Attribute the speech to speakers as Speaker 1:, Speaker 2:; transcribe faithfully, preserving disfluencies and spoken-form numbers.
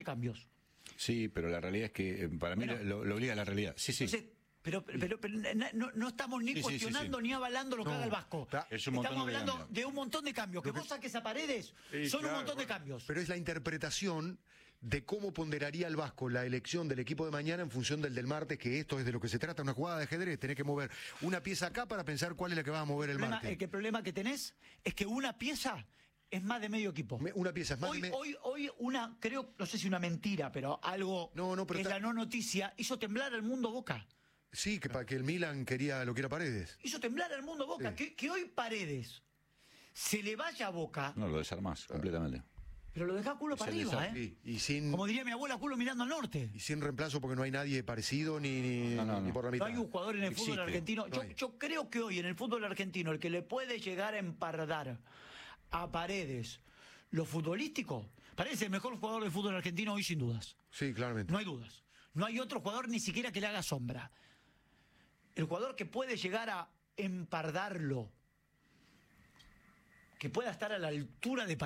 Speaker 1: cambios.
Speaker 2: Sí, pero la realidad es que eh, para mí
Speaker 1: Bueno,
Speaker 2: lo, lo obliga a la realidad. Sí, sí.
Speaker 1: Entonces, pero, pero, pero no, no estamos ni
Speaker 2: Sí, sí,
Speaker 1: cuestionando
Speaker 2: sí, sí.
Speaker 1: ni avalando lo que
Speaker 3: No,
Speaker 1: haga el Vasco.
Speaker 3: está-
Speaker 2: es un montón
Speaker 1: Estamos
Speaker 2: de
Speaker 1: hablando
Speaker 2: cambios.
Speaker 1: de un montón de cambios. Que
Speaker 3: Lo que-
Speaker 1: vos saques a Paredes
Speaker 4: Sí,
Speaker 1: son
Speaker 4: claro,
Speaker 1: un montón de
Speaker 4: bueno.
Speaker 1: cambios.
Speaker 3: Pero es la interpretación de cómo ponderaría el Vasco la elección del equipo de mañana en función del del martes, que esto es de lo que se trata, una jugada de ajedrez. Tenés que mover una pieza acá para pensar cuál es la que va a mover el
Speaker 1: problema,
Speaker 3: martes.
Speaker 1: el, que el problema que tenés es que una pieza es más de medio equipo.
Speaker 3: Me- una pieza es más
Speaker 1: hoy,
Speaker 3: de me-
Speaker 1: hoy, hoy una, creo, no sé si una mentira, pero algo
Speaker 3: No, no, pero
Speaker 1: que es
Speaker 3: está-
Speaker 1: la no noticia, hizo temblar al mundo Boca.
Speaker 3: Sí, que para que el Milan quería lo que era Paredes.
Speaker 1: Hizo temblar al mundo Boca.
Speaker 3: Sí.
Speaker 1: Que, que hoy Paredes se le vaya a Boca,
Speaker 2: No, lo desarmás completamente.
Speaker 1: pero lo deja culo
Speaker 2: Es
Speaker 1: para
Speaker 2: el
Speaker 1: arriba,
Speaker 2: desafío.
Speaker 1: ¿eh?
Speaker 3: Sí, y sin,
Speaker 1: Como diría mi abuela, culo mirando al norte.
Speaker 3: y sin reemplazo porque no hay nadie parecido ni, ni,
Speaker 2: No, no,
Speaker 3: ni
Speaker 2: no.
Speaker 3: por la
Speaker 1: No
Speaker 3: mitad.
Speaker 1: hay un jugador en el
Speaker 3: Existe.
Speaker 1: fútbol argentino.
Speaker 3: No
Speaker 1: Yo,
Speaker 3: hay.
Speaker 1: yo creo que hoy en el fútbol argentino el que le puede llegar a empardar a Paredes lo futbolístico, Paredes es el mejor jugador del fútbol argentino hoy sin dudas.
Speaker 3: Sí, claramente.
Speaker 1: No hay dudas. No hay otro jugador ni siquiera que le haga sombra. El jugador que puede llegar a empardarlo, que pueda estar a la altura de